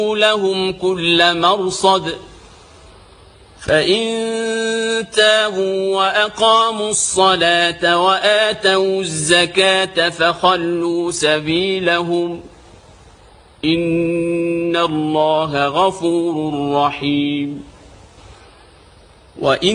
لهم كل مرصد فإن تابوا وأقاموا الصلاة وآتوا الزكاة فخلوا سبيلهم إن الله غفور رحيم.